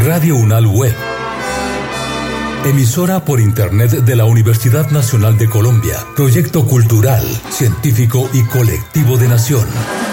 Radio UNAL Web. Emisora por Internet de la Universidad Nacional de Colombia. Proyecto cultural, científico y colectivo de Nación.